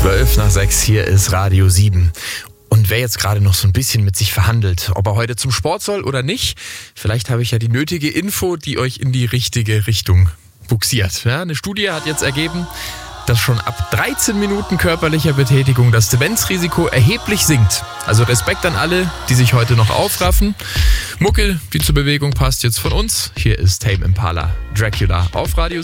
12:06, hier ist Radio 7. Und wer jetzt gerade noch so ein bisschen mit sich verhandelt, ob er heute zum Sport soll oder nicht, vielleicht habe ich ja die nötige Info, die euch in die richtige Richtung buxiert. Ja, eine Studie hat jetzt ergeben, dass schon ab 13 Minuten körperlicher Betätigung das Demenzrisiko erheblich sinkt. Also Respekt an alle, die sich heute noch aufraffen. Mucke, die zur Bewegung passt, jetzt von uns. Hier ist Tame Impala, Dracula auf Radio 7.